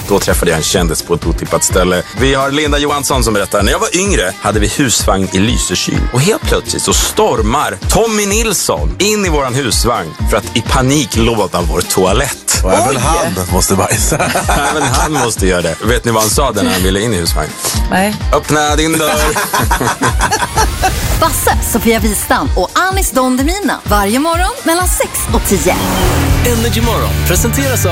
Då träffade jag en kändis på ett otippat ställe. Vi har Linda Johansson som berättar: när jag var yngre hade vi husvagn i Lysekil. Och helt plötsligt så stormar Tommy Nilsson in i våran husvagn för att i panik låda vår toalett. Och även han måste bajsa. Även han måste göra det. Vet ni vad han sa när han ville in i husvagn? Nej. Öppna din dörr. Basse, Sofia Wistam och Anis Don Demina varje morgon mellan 6 och 10. Energy Morgon presenteras av